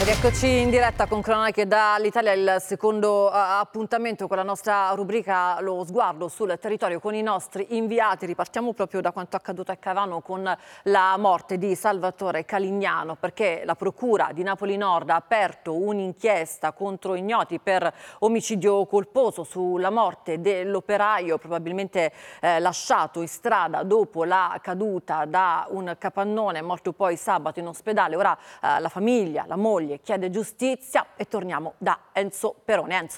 Rieccoci in diretta con Cronache dall'Italia, il secondo appuntamento con la nostra rubrica Lo sguardo sul territorio con i nostri inviati. Ripartiamo proprio da quanto accaduto a Caivano con la morte di Salvatore Calignano, perché la Procura di Napoli Nord ha aperto un'inchiesta contro ignoti per omicidio colposo sulla morte dell'operaio probabilmente lasciato in strada dopo la caduta da un capannone, morto poi sabato in ospedale. Ora la famiglia, la moglie chiede giustizia e torniamo da Enzo Perone. Enzo.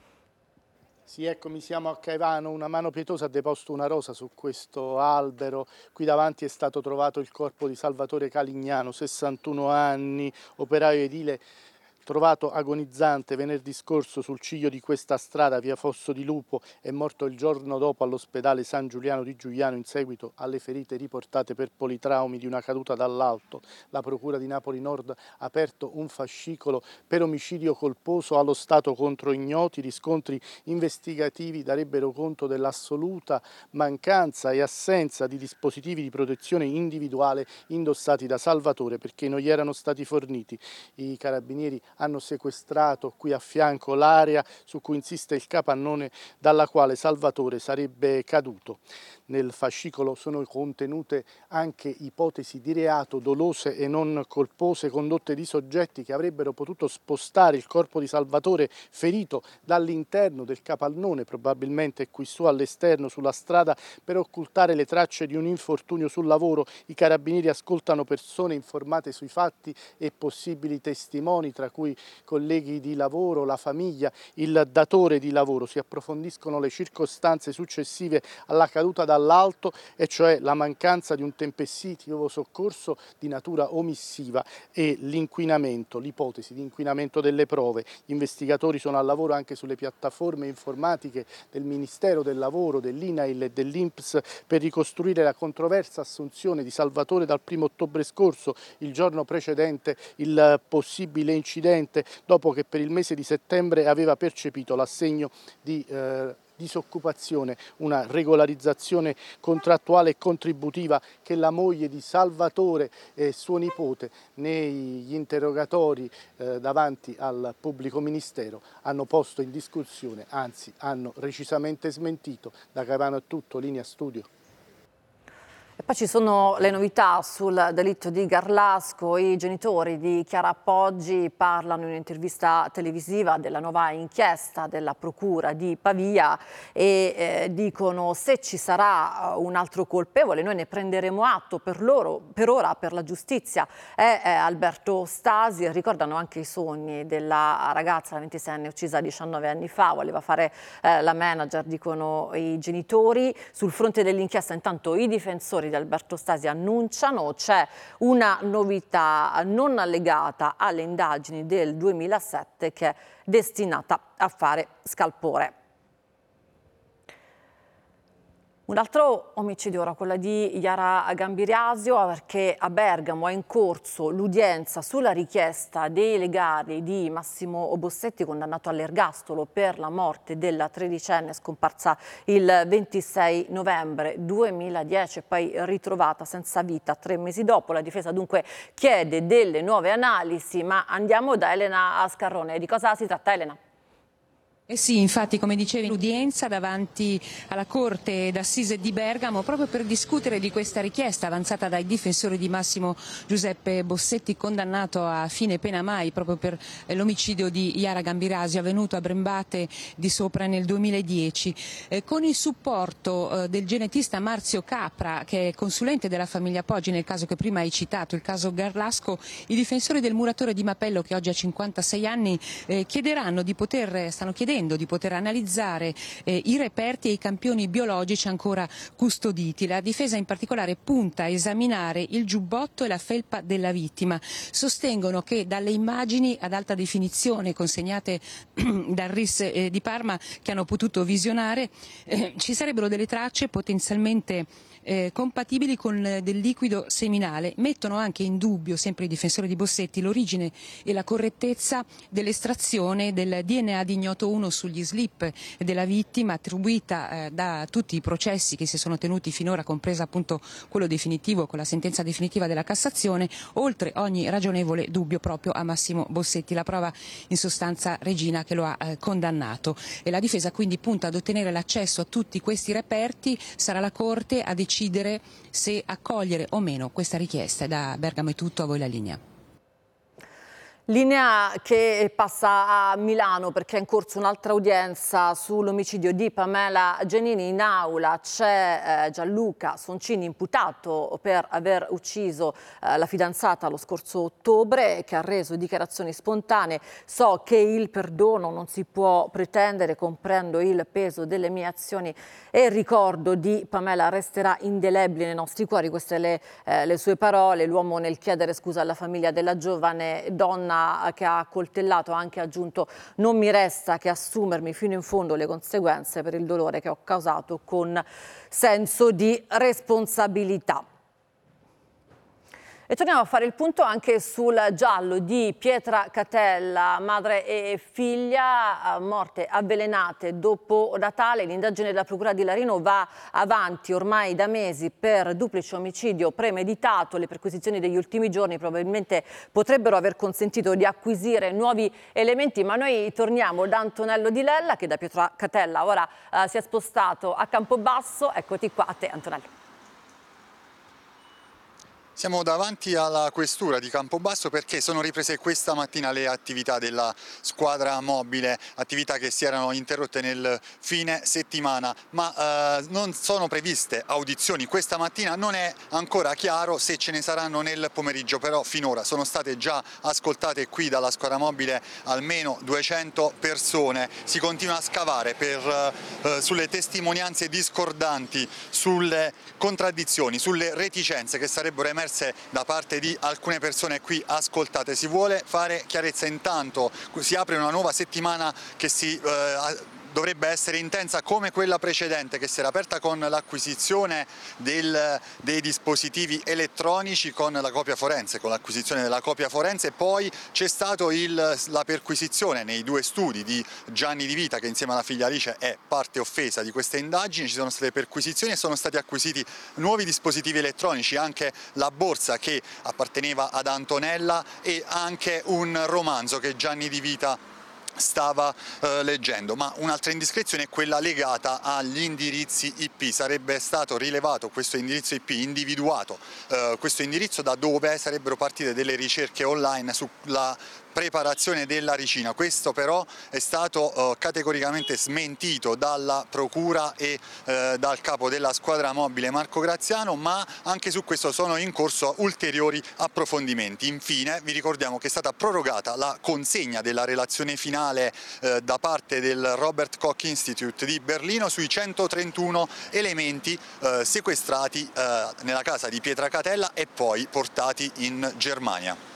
Sì, eccomi, siamo a Caivano. Una mano pietosa ha deposto una rosa su questo albero. Qui davanti è stato trovato il corpo di Salvatore Calignano, 61 anni, operaio edile, trovato agonizzante venerdì scorso sul ciglio di questa strada, via Fosso di Lupo. È morto il giorno dopo all'ospedale San Giuliano di Giuliano in seguito alle ferite riportate per politraumi di una caduta dall'alto. La Procura di Napoli Nord ha aperto un fascicolo per omicidio colposo allo stato contro ignoti. Riscontri investigativi darebbero conto dell'assoluta mancanza e assenza di dispositivi di protezione individuale indossati da Salvatore, perché non gli erano stati forniti. I carabinieri hanno sequestrato qui a fianco l'area su cui insiste il capannone dalla quale Salvatore sarebbe caduto. Nel fascicolo sono contenute anche ipotesi di reato dolose e non colpose condotte di soggetti che avrebbero potuto spostare il corpo di Salvatore ferito dall'interno del capannone, probabilmente qui su all'esterno sulla strada, per occultare le tracce di un infortunio sul lavoro. I carabinieri ascoltano persone informate sui fatti e possibili testimoni, tra cui colleghi di lavoro, la famiglia, il datore di lavoro. Si approfondiscono le circostanze successive alla caduta dall'alto, e cioè la mancanza di un tempestivo soccorso di natura omissiva e l'inquinamento, l'ipotesi di inquinamento delle prove. Gli investigatori sono al lavoro anche sulle piattaforme informatiche del Ministero del Lavoro, dell'INAIL e dell'INPS per ricostruire la controversa assunzione di Salvatore dal 1° ottobre scorso, il giorno precedente il possibile incidente, dopo che per il mese di settembre aveva percepito l'assegno di disoccupazione, una regolarizzazione contrattuale e contributiva che la moglie di Salvatore e suo nipote negli interrogatori davanti al pubblico ministero hanno posto in discussione, anzi hanno recisamente smentito. Da Caivano è tutto, linea studio. E poi ci sono le novità sul delitto di Garlasco. I genitori di Chiara Poggi parlano in un'intervista televisiva della nuova inchiesta della Procura di Pavia e dicono: se ci sarà un altro colpevole noi ne prenderemo atto. Per ora per la giustizia è Alberto Stasi. Ricordano anche i sogni della ragazza, la 26enne uccisa 19 anni fa, voleva fare la manager, dicono i genitori. Sul fronte dell'inchiesta intanto i difensori di Alberto Stasi annunciano c'è una novità non legata alle indagini del 2007 che è destinata a fare scalpore. Un altro omicidio ora, quello di Yara Gambirasio, perché a Bergamo è in corso l'udienza sulla richiesta dei legali di Massimo Bossetti, condannato all'ergastolo per la morte della tredicenne scomparsa il 26 novembre 2010 e poi ritrovata senza vita 3 mesi dopo. La difesa dunque chiede delle nuove analisi, ma andiamo da Elena Scarrone. Di cosa si tratta, Elena? Eh sì, infatti, come dicevi, l'udienza davanti alla Corte d'Assise di Bergamo proprio per discutere di questa richiesta avanzata dai difensori di Massimo Giuseppe Bossetti, condannato a fine pena mai proprio per l'omicidio di Yara Gambirasio avvenuto a Brembate di Sopra nel 2010. Con il supporto del genetista Marzio Capra, che è consulente della famiglia Poggi nel caso che prima hai citato, il caso Garlasco, i difensori del muratore di Mapello, che oggi ha 56 anni, stanno chiedendo di poter analizzare i reperti e i campioni biologici ancora custoditi. La difesa in particolare punta a esaminare il giubbotto e la felpa della vittima. Sostengono che dalle immagini ad alta definizione consegnate dal RIS di Parma, che hanno potuto visionare, ci sarebbero delle tracce potenzialmente compatibili con del liquido seminale. Mettono anche in dubbio, sempre i difensori di Bossetti, l'origine e la correttezza dell'estrazione del DNA di ignoto 1 sugli slip della vittima, attribuita da tutti i processi che si sono tenuti finora, compresa appunto quello definitivo con la sentenza definitiva della Cassazione, oltre ogni ragionevole dubbio proprio a Massimo Bossetti. La prova in sostanza, Regina, che lo ha condannato, e la difesa quindi punta ad ottenere l'accesso a tutti questi reperti. Sarà la Corte a decidere se accogliere o meno questa richiesta. Da Bergamo è tutto, a voi la linea. Linea che passa a Milano perché è in corso un'altra udienza sull'omicidio di Pamela Giannini. In aula c'è Gianluca Soncini, imputato per aver ucciso la fidanzata lo scorso ottobre, che ha reso dichiarazioni spontanee. So che il perdono non si può pretendere, comprendo il peso delle mie azioni e il ricordo di Pamela resterà indelebile nei nostri cuori. Queste le sue parole. L'uomo, nel chiedere scusa alla famiglia della giovane donna che ha accoltellato, ha anche aggiunto: non mi resta che assumermi fino in fondo le conseguenze per il dolore che ho causato con senso di responsabilità. E torniamo a fare il punto anche sul giallo di Pietra Catella, madre e figlia morte avvelenate dopo Natale. L'indagine della Procura di Larino va avanti ormai da mesi per duplice omicidio premeditato. Le perquisizioni degli ultimi giorni probabilmente potrebbero aver consentito di acquisire nuovi elementi, ma noi torniamo da Antonello Di Lella, che da Pietra Catella ora si è spostato a Campobasso. Eccoti qua, a te Antonello. Siamo davanti alla questura di Campobasso perché sono riprese questa mattina le attività della squadra mobile, attività che si erano interrotte nel fine settimana, ma non sono previste audizioni questa mattina. Non è ancora chiaro se ce ne saranno nel pomeriggio, però finora sono state già ascoltate qui dalla squadra mobile almeno 200 persone. Si continua a scavare sulle testimonianze discordanti, sulle contraddizioni, sulle reticenze che sarebbero emerse da parte di alcune persone qui ascoltate. Si vuole fare chiarezza. Intanto si apre una nuova settimana che dovrebbe essere intensa come quella precedente, che si era aperta con l'acquisizione dei dispositivi elettronici, con la copia forense, con l'acquisizione della copia forense. Poi c'è stato la perquisizione nei due studi di Gianni Di Vita, che insieme alla figlia Alice è parte offesa di queste indagini. Ci sono state perquisizioni e sono stati acquisiti nuovi dispositivi elettronici, anche la borsa che apparteneva ad Antonella e anche un romanzo che Gianni Di Vita stava leggendo. Ma un'altra indiscrezione è quella legata agli indirizzi IP. Sarebbe stato rilevato questo indirizzo IP, individuato questo indirizzo da dove sarebbero partite delle ricerche online sulla preparazione della ricina. Questo però è stato categoricamente smentito dalla Procura e dal capo della squadra mobile Marco Graziano, ma anche su questo sono in corso ulteriori approfondimenti. Infine vi ricordiamo che è stata prorogata la consegna della relazione finale da parte del Robert Koch Institute di Berlino sui 131 elementi sequestrati nella casa di Pietra Catella e poi portati in Germania.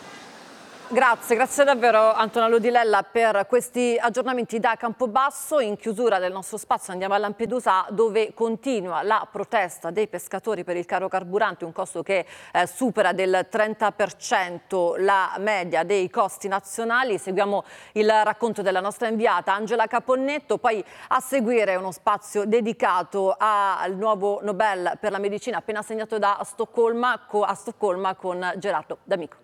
Grazie davvero Antonello Di Lella per questi aggiornamenti da Campobasso. In chiusura del nostro spazio andiamo a Lampedusa, dove continua la protesta dei pescatori per il caro carburante, un costo che supera del 30% la media dei costi nazionali. Seguiamo il racconto della nostra inviata Angela Caponnetto, poi a seguire uno spazio dedicato al nuovo Nobel per la medicina appena assegnato da Stoccolma, a Stoccolma con Gerardo D'Amico.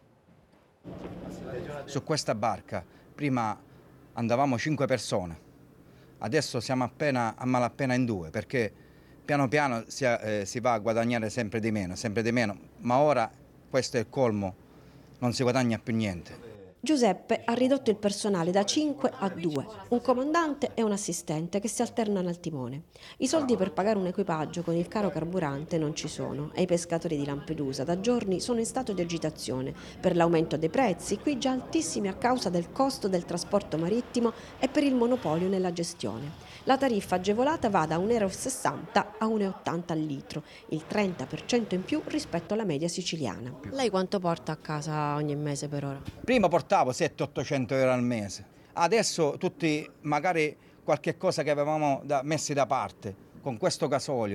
Su questa barca prima andavamo 5 persone, adesso siamo a malapena in 2, perché piano piano si va a guadagnare sempre di meno, ma ora questo è il colmo, non si guadagna più niente. Giuseppe ha ridotto il personale da 5 a 2, un comandante e un assistente che si alternano al timone. I soldi per pagare un equipaggio con il caro carburante non ci sono e i pescatori di Lampedusa da giorni sono in stato di agitazione per l'aumento dei prezzi, qui già altissimi a causa del costo del trasporto marittimo e per il monopolio nella gestione. La tariffa agevolata va da 1,60 € a 1,80 € al litro, il 30% in più rispetto alla media siciliana. Lei quanto porta a casa ogni mese per ora? Prima portavo 700-800 € al mese, adesso tutti magari qualche cosa che avevamo messi da parte con questo gasolio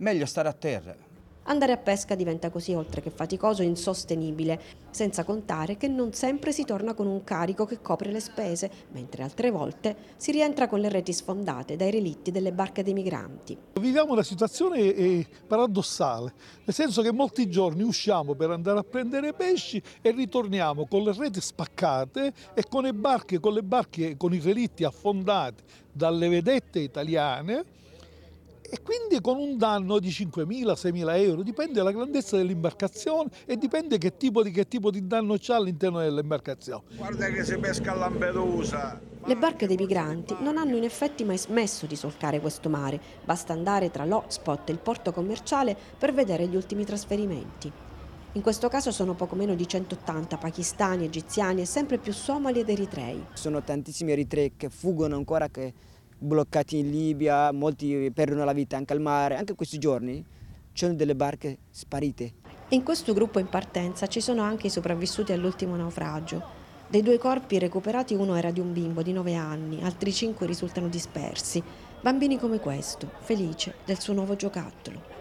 meglio stare a terra. Andare a pesca diventa così, oltre che faticoso, insostenibile, senza contare che non sempre si torna con un carico che copre le spese, mentre altre volte si rientra con le reti sfondate dai relitti delle barche dei migranti. Viviamo una situazione paradossale, nel senso che molti giorni usciamo per andare a prendere pesci e ritorniamo con le reti spaccate e con le barche con i relitti affondati dalle vedette italiane, e quindi con un danno di 5.000-6.000 euro, dipende dalla grandezza dell'imbarcazione e dipende che tipo di danno c'è all'interno dell'imbarcazione. Guarda che si pesca a Lampedusa. Le barche dei migranti non hanno in effetti mai smesso di solcare questo mare, basta andare tra l'hotspot e il porto commerciale per vedere gli ultimi trasferimenti. In questo caso sono poco meno di 180 pakistani, egiziani e sempre più somali ed eritrei. Sono tantissimi eritrei che fuggono ancora, che bloccati in Libia, molti perdono la vita anche al mare. Anche questi giorni ci sono delle barche sparite. In questo gruppo in partenza ci sono anche i sopravvissuti all'ultimo naufragio. Dei 2 corpi recuperati, uno era di un bimbo di 9 anni, altri 5 risultano dispersi. Bambini come questo, felice del suo nuovo giocattolo.